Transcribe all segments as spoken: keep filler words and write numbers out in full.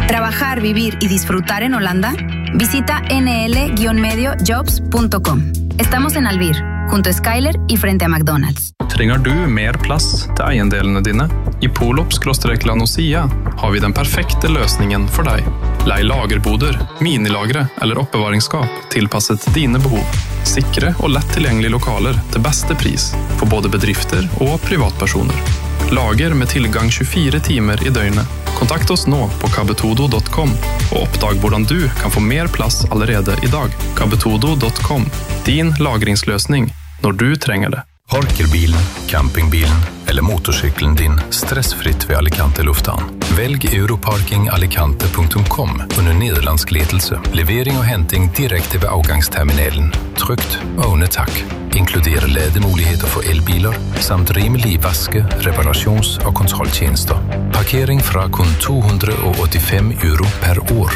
¿Trabajar, vivir y disfrutar en Holanda? Visita n l guion medio jobs punto com. Estamos en Albir, junto a Skyler y frente a McDonald's. Trenger du mer plass til eiendelene dine? I Polop-Lanosia har vi den perfekte løsningen for deg. Lei lagerboder, minilagre eller oppbevaringsskap tilpasset dine behov. Sikre og lett tilgjengelige lokaler til beste pris for både bedrifter og privatpersoner. Lager med tilgang tjuefire timer i døgnet. Kontakt oss nå på kabetodo punktum com og oppdag hvordan du kan få mer plass allerede i dag. kabetodo punktum com. Din lagringsløsning når du trenger det. Parker bilen, campingbilen eller motorcykeln din stressfritt ved Alicante lufthavn. Välj europarking alicante punktum com under nederlandsk ledelse. Levering og henting direkte ved avgangsterminalen. Trygt og under takk. Inkluderer ledemuligheter for elbiler samt rimelig vaske, reparations- og kontrolltjenester. Parkering fra kun to hundre åttifem euro per år.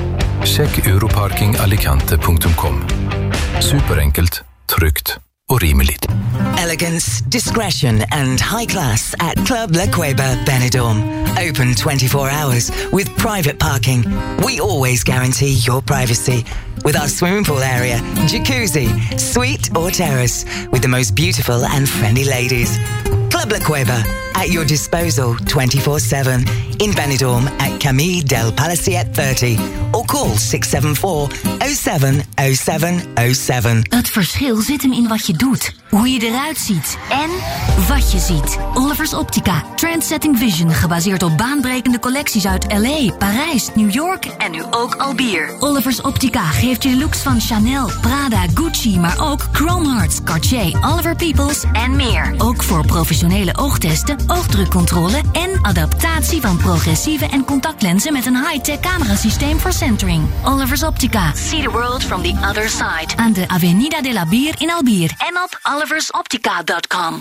Sjekk europarking alicante punktum com. Superenkelt, trygt og rimelig. Elegance, discretion and high class at Club La Cueva Benidorm. Open twenty-four hours with private parking. We always guarantee your privacy with our swimming pool area, jacuzzi, suite or terrace with the most beautiful and friendly ladies. Club La Cueva at your disposal twenty-four seven in Benidorm at Camille del Palaciet thirty or call six seven four oh seven oh seven oh seven. Het verschil zit hem in wat je doet, hoe je eruit ziet en wat je ziet. Oliver's Optica, trendsetting vision, gebaseerd op baanbrekende collecties uit L A, Parijs, New York en nu ook Albier. Oliver's Optica geeft je de looks van Chanel, Prada, Gucci, maar ook Chrome Hearts, Cartier, Oliver Peoples en meer. Ook voor professionele oogtesten, oogdrukcontrole en adaptatie van progressieve en contactlenzen met een high-tech camerasysteem voor centering. Oliver's Optica. See the world from the other side. Aan de Avenida de la Bir in Albier en op olivers optica dot com.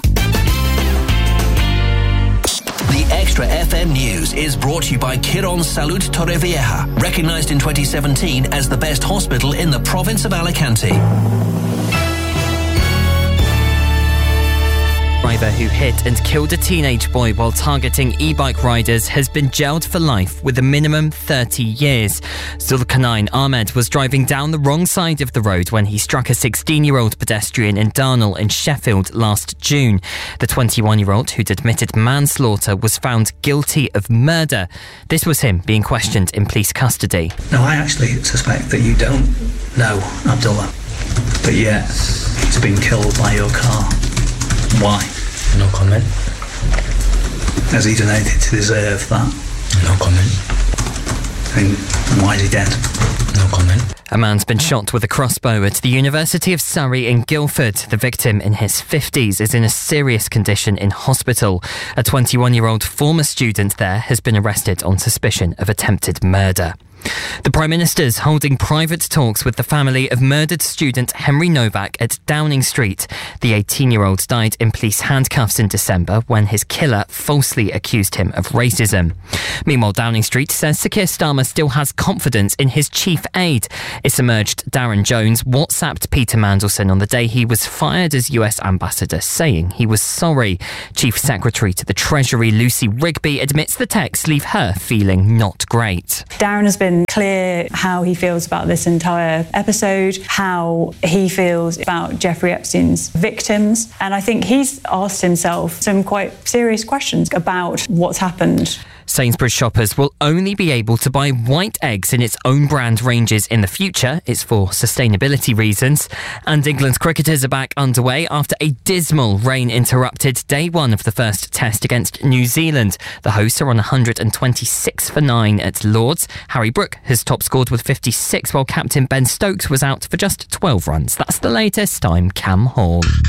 The Extra F M News is brought to you by Quirón Salud Torrevieja, recognized in twenty seventeen as the best hospital in the province of Alicante. Driver who hit and killed a teenage boy while targeting e-bike riders has been jailed for life with a minimum thirty years. Zulkarnain Ahmed was driving down the wrong side of the road when he struck a sixteen-year-old pedestrian in Darnall in Sheffield last June. The twenty-one-year-old, who'd admitted manslaughter, was found guilty of murder. This was him being questioned in police custody. No, I actually suspect that you don't know Abdullah, but yet he's been killed by your car. Why? No comment. Has he done anything to deserve that? No comment. I mean, why is he dead? No comment. A man's been shot with a crossbow at the University of Surrey in Guildford. The victim, in his fifties, is in a serious condition in hospital. A twenty-one-year-old former student there has been arrested on suspicion of attempted murder. The Prime Minister's holding private talks with the family of murdered student Henry Novak at Downing Street. The eighteen-year-old died in police handcuffs in December when his killer falsely accused him of racism. Meanwhile, Downing Street says Sir Keir Starmer still has confidence in his chief aide. It's emerged Darren Jones WhatsApped Peter Mandelson on the day he was fired as U S ambassador, saying he was sorry. Chief Secretary to the Treasury Lucy Rigby admits the texts leave her feeling not great. Darren has been clear how he feels about this entire episode, how he feels about Jeffrey Epstein's victims, and I think he's asked himself some quite serious questions about what's happened. Sainsbury's shoppers will only be able to buy white eggs in its own brand ranges in the future. It's for sustainability reasons. And England's cricketers are back underway after a dismal rain interrupted day one of the first test against New Zealand. The hosts are on one hundred twenty-six for nine at Lord's. Harry Brook has top scored with fifty-six, while captain Ben Stokes was out for just twelve runs. That's the latest. I'm Cam Hall.